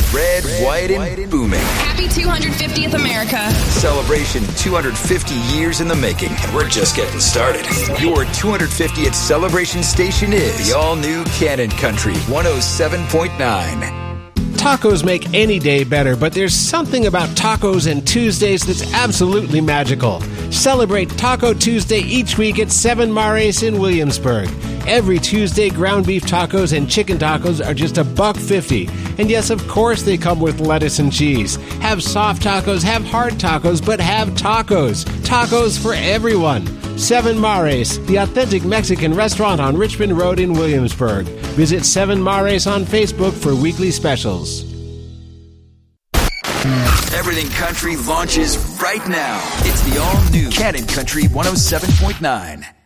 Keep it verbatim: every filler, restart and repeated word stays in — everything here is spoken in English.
Red, white, and booming. Happy two hundred fiftieth America. Celebration two hundred fifty years in the making, and we're just getting started. Your two hundred fiftieth celebration station is the all-new Cannon Country one oh seven point nine. Tacos make any day better, but there's something about tacos and Tuesdays that's absolutely magical. Celebrate Taco Tuesday each week at Seven Mares in Williamsburg. Every Tuesday, ground beef tacos and chicken tacos are just a buck fifty. And yes, of course, they come with lettuce and cheese. Have soft tacos, have hard tacos, but have tacos. Tacos for everyone. Seven Mares, the authentic Mexican restaurant on Richmond Road in Williamsburg. Visit Seven Mares on Facebook for weekly specials. Everything Country launches right now. It's the all-new Cannon Country one oh seven point nine.